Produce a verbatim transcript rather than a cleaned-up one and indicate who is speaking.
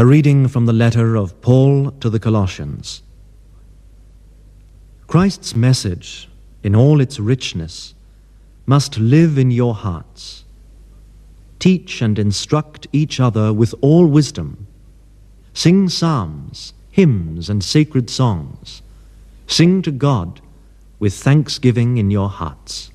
Speaker 1: A reading from the letter of Paul to the Colossians. Christ's message, in all its richness, must live in your hearts. Teach and instruct each other with all wisdom. Sing psalms, hymns, and sacred songs. Sing to God with thanksgiving in your hearts.